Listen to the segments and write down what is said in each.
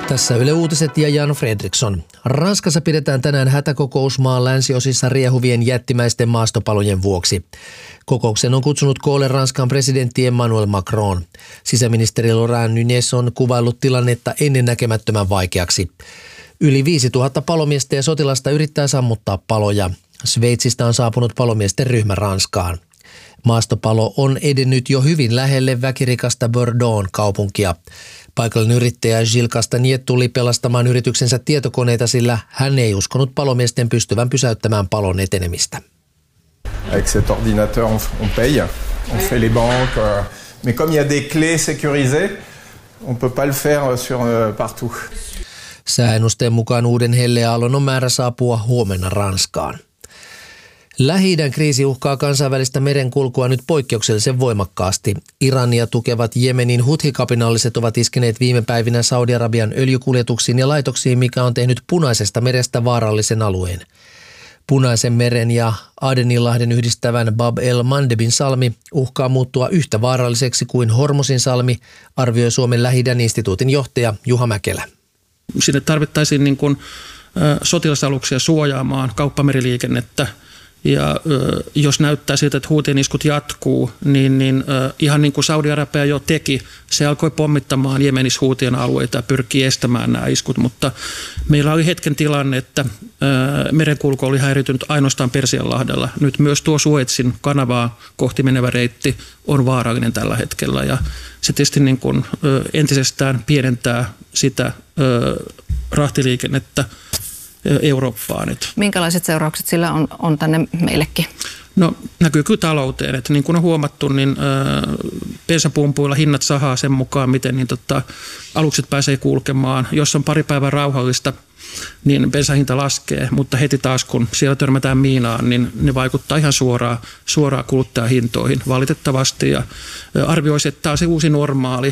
Tässä Yle Uutiset ja Jan Fredriksson. Ranskassa pidetään tänään hätäkokous maan länsiosissa riehuvien jättimäisten maastopalojen vuoksi. Kokouksen on kutsunut koolle Ranskan presidentti Emmanuel Macron. Sisäministeri Laurent Nunez on kuvaillut tilannetta ennennäkemättömän vaikeaksi. Yli 5000 palomiestä ja sotilasta yrittää sammuttaa paloja. Sveitsistä on saapunut palomiesten ryhmä Ranskaan. Maastopalo on edennyt jo hyvin lähelle väkirikasta Bordeaux'n kaupunkia. Paikallinen yrittäjä Gilles Castagnet tuli pelastamaan yrityksensä tietokoneita, sillä hän ei uskonut palomiesten pystyvän pysäyttämään palon etenemistä. Avec cet ordinateur on paye, on fait les banques, mais comme il y a des clés sécurisées, on peut pas le faire sur partout. Sääennusteen mukaan uuden helleaallon on määrä saapua huomenna Ranskaan. Lähi-idän kriisi uhkaa kansainvälistä merenkulkua nyt poikkeuksellisen voimakkaasti. Irania tukevat Jemenin Huthi-kapinalliset ovat iskeneet viime päivinä Saudi-Arabian öljykuljetuksiin ja laitoksiin, mikä on tehnyt Punaisesta merestä vaarallisen alueen. Punaisen meren ja Adeninlahden yhdistävän Bab el-Mandebin salmi uhkaa muuttua yhtä vaaralliseksi kuin Hormusin salmi, arvioi Suomen Lähi-idän instituutin johtaja Juha Mäkelä. Sinne tarvittaisiin sotilasaluksia suojaamaan kauppameriliikennettä. Ja jos näyttää siltä, että Huuthien iskut jatkuu, niin ihan niin kuin Saudi-Arabia jo teki, se alkoi pommittamaan Jemenissä Huuthien alueita ja pyrkii estämään nämä iskut. Mutta meillä oli hetken tilanne, että merenkulku oli häiritynyt ainoastaan Persianlahdella. Nyt myös tuo Suezin kanavaa kohti menevä reitti on vaarallinen tällä hetkellä. Ja se tietysti niin kuin entisestään pienentää sitä rahtiliikennettä Eurooppaan. Minkälaiset seuraukset sillä on tänne meillekin? No näkyy kyllä talouteen, että niin kuin on huomattu, niin bensapumpuilla hinnat sahaa sen mukaan, miten alukset pääsee kulkemaan. Jos on pari päivää rauhallista, niin bensahinta laskee, mutta heti taas kun siellä törmätään miinaan, niin ne vaikuttaa ihan suoraan kuluttajahintoihin valitettavasti ja arvioisi, että tämä on se uusi normaali.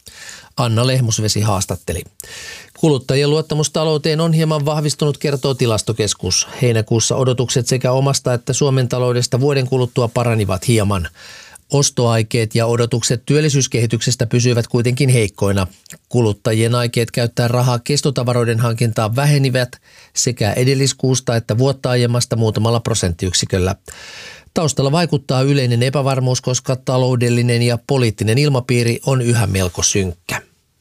Anna Lehmusvesi haastatteli. Kuluttajien luottamus talouteen on hieman vahvistunut, kertoo Tilastokeskus. Heinäkuussa odotukset sekä omasta että Suomen taloudesta vuoden kuluttua paranivat hieman. Ostoaikeet ja odotukset työllisyyskehityksestä pysyivät kuitenkin heikkoina. Kuluttajien aikeet käyttää rahaa kestotavaroiden hankintaan vähenivät sekä edelliskuusta että vuotta aiemmasta muutamalla prosenttiyksiköllä. Taustalla vaikuttaa yleinen epävarmuus, koska taloudellinen ja poliittinen ilmapiiri on yhä melko synkkä.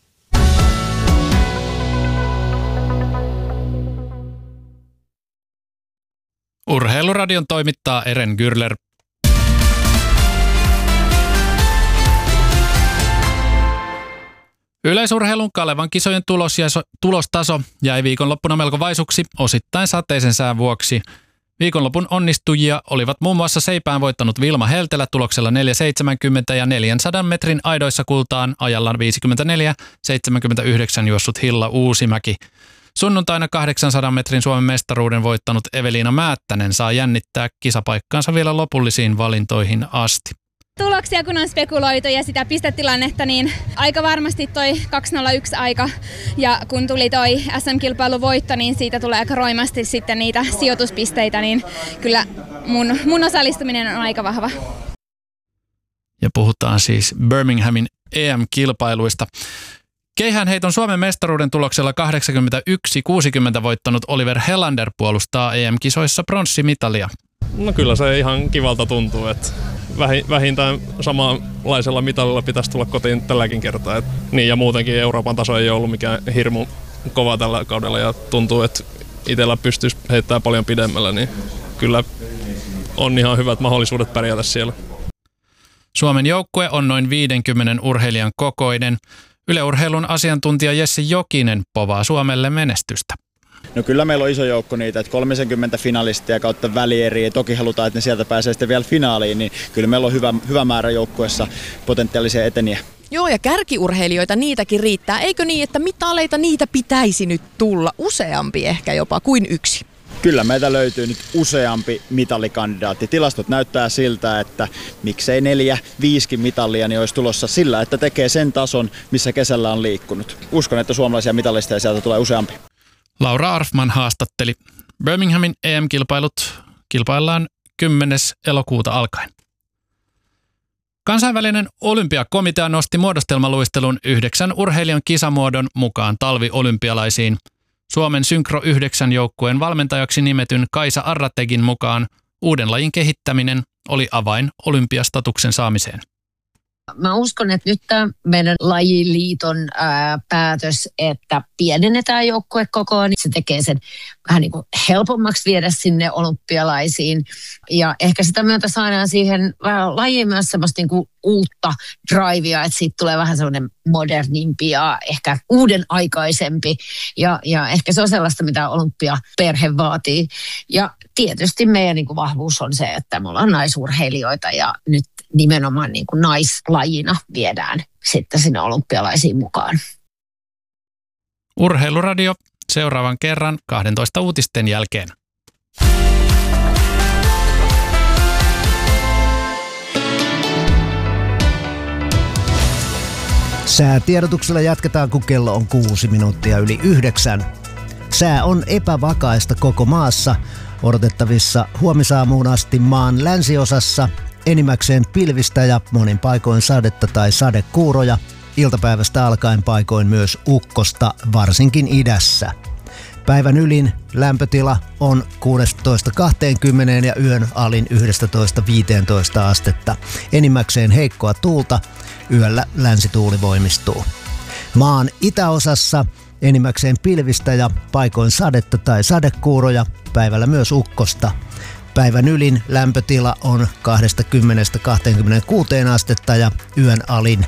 Urheiluradion toimittaa Eren Gürler. Yleisurheilun Kalevan kisojen tulostaso jäi viikonloppuna melko vaisuksi osittain sateisen sään vuoksi. Viikonlopun onnistujia olivat muun muassa Seipään voittanut Vilma Heltelä tuloksella 4,70 ja 400 metrin aidoissa kultaan ajallaan 54,79 juossut Hilla Uusimäki. Sunnuntaina 800 metrin Suomen mestaruuden voittanut Eveliina Määttänen saa jännittää kisapaikkaansa vielä lopullisiin valintoihin asti. Tuloksia kun on spekuloitu ja sitä pistetilannetta, niin aika varmasti toi 2:01 aika. Ja kun tuli toi SM-kilpailuvoitto, niin siitä tulee aika roimasti sitten niitä sijoituspisteitä, niin kyllä mun osallistuminen on aika vahva. Ja puhutaan siis Birminghamin EM-kilpailuista. Keihäänheiton Suomen mestaruuden tuloksella 81-60 voittanut Oliver Helander puolustaa EM-kisoissa pronssimitalia. No kyllä se ihan kivalta tuntuu, että vähintään samanlaisella mitalilla pitäisi tulla kotiin tälläkin kertaa. Niin ja muutenkin Euroopan taso ei ole ollut mikään hirmu kova tällä kaudella ja tuntuu, että itsellä pystyisi heittämään paljon pidemmällä, niin kyllä on ihan hyvät mahdollisuudet pärjätä siellä. Suomen joukkue on noin 50 urheilijan kokoinen. Yle Urheilun asiantuntija Jesse Jokinen povaa Suomelle menestystä. No kyllä meillä on iso joukko niitä, että 30 finalistia kautta välieriä. Toki halutaan, että ne sieltä pääsee sitten vielä finaaliin, niin kyllä meillä on hyvä määrä joukkueessa potentiaalisia eteniä. Joo, ja kärkiurheilijoita niitäkin riittää. Eikö niin, että mitaleita niitä pitäisi nyt tulla useampi ehkä jopa kuin yksi? Kyllä meitä löytyy nyt useampi mitalikandidaatti. Tilastot näyttää siltä, että miksei 4-5 mitalia niin olisi tulossa sillä, että tekee sen tason, missä kesällä on liikkunut. Uskon, että suomalaisia mitalisteja sieltä tulee useampi. Laura Arfman haastatteli. Birminghamin EM-kilpailut kilpaillaan 10. elokuuta alkaen. Kansainvälinen olympiakomitea nosti muodostelmaluistelun 9 urheilijan kisamuodon mukaan talviolympialaisiin. Suomen Synkro 9 joukkueen valmentajaksi nimetyn Kaisa Arrategin mukaan uuden lajin kehittäminen oli avain olympiastatuksen saamiseen. Mä uskon, että nyt tämä meidän lajiliiton päätös, että pienennetään joukkuekokoa, niin se tekee sen vähän niin kuin helpommaksi viedä sinne olympialaisiin. Ja ehkä sitä myötä saadaan siihen lajiin myös semmoista niin kuin uutta drivea, että siitä tulee vähän semmoinen modernimpi ja ehkä uuden aikaisempi. Ja ehkä se on sellaista, mitä olympiaperhe vaatii. Ja tietysti meidän niin kuin vahvuus on se, että me ollaan naisurheilijoita ja nyt nimenomaan niin kuin naislajina viedään sitten sinne olympialaisiin mukaan. Urheiluradio seuraavan kerran 12 uutisten jälkeen. Säätiedotuksella jatketaan, kun kello on 6 minuuttia yli 9. Sää on epävakaista koko maassa. Odotettavissa huomisaamuun asti maan länsiosassa enimmäkseen pilvistä ja monin paikoin sadetta tai sadekuuroja. Iltapäivästä alkaen paikoin myös ukkosta, varsinkin idässä. Päivän ylin lämpötila on 16-20 ja yön alin 11-15 astetta. Enimmäkseen heikkoa tuulta, yöllä länsituuli voimistuu. Maan itäosassa enimmäkseen pilvistä ja paikoin sadetta tai sadekuuroja, päivällä myös ukkosta. Päivän ylin lämpötila on 20-26 astetta ja yön alin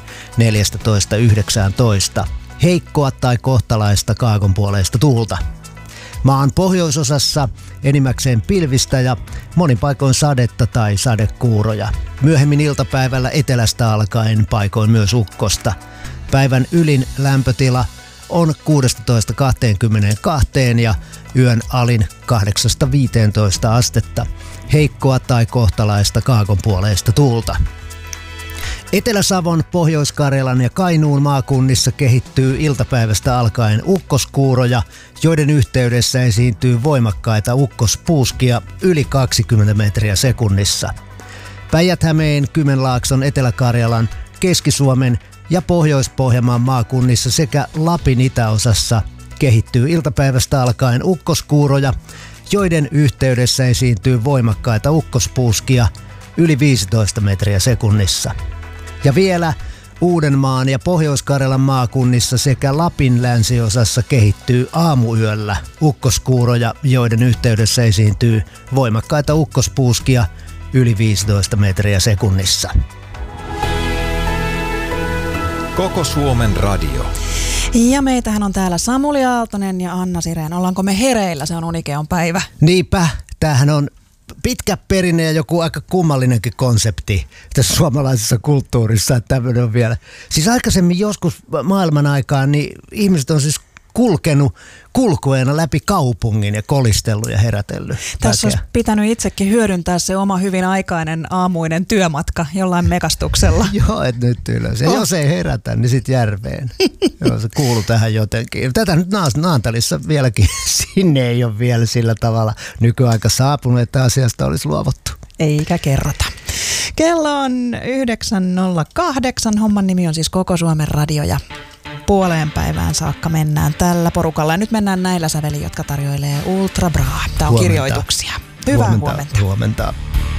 14-19. Heikkoa tai kohtalaista kaakonpuoleista tuulta. Maan pohjoisosassa enimmäkseen pilvistä ja monin paikoin sadetta tai sadekuuroja. Myöhemmin iltapäivällä etelästä alkaen paikoin myös ukkosta. Päivän ylin lämpötila on 16-22 ja yön alin 8-15 astetta. Heikkoa tai kohtalaista kaakonpuoleista tuulta. Etelä-Savon, Pohjois-Karjalan ja Kainuun maakunnissa kehittyy iltapäivästä alkaen ukkoskuuroja, joiden yhteydessä esiintyy voimakkaita ukkospuuskia yli 20 metriä sekunnissa. Päijät-Hämeen, Kymenlaakson, Etelä-Karjalan, Keski-Suomen ja Pohjois-Pohjanmaan maakunnissa sekä Lapin itäosassa kehittyy iltapäivästä alkaen ukkoskuuroja, joiden yhteydessä esiintyy voimakkaita ukkospuuskia yli 15 metriä sekunnissa. Ja vielä Uudenmaan ja Pohjois-Karjalan maakunnissa sekä Lapin länsiosassa kehittyy aamuyöllä ukkoskuuroja, joiden yhteydessä esiintyy voimakkaita ukkospuuskia yli 15 metriä sekunnissa. Koko Suomen radio. Ja meitähän on täällä Samuli Aaltonen ja Anna Sireen. Ollaanko me hereillä? Se on Unikeon päivä. Niinpä, tämähän on pitkä perinne ja joku aika kummallinenkin konsepti tässä suomalaisessa kulttuurissa, että tämmöinen on vielä. Siis aikaisemmin joskus maailman aikaan niin ihmiset on siis kulkenut kulkueena läpi kaupungin ja kolistellut ja herätellyt. Tässä olisi pitänyt itsekin hyödyntää se oma hyvin aikainen aamuinen työmatka jollain mekastuksella. Joo, että nyt ylös. Ja jos ei herätä, niin sitten järveen. Joo, se kuuluu tähän jotenkin. Tätä nyt Naantalissa vieläkin, sinne ei ole vielä sillä tavalla nykyaika saapunut, että asiasta olisi luovuttu. Eikä kerrota. Kello on 9.08. Homman nimi on siis Koko Suomen radio ja puoleen päivään saakka mennään tällä porukalla. Ja nyt mennään näillä sävelin, jotka tarjoilee Ultra Bra. Tämä on kirjoituksia. Hyvää huomenta. Huomenta.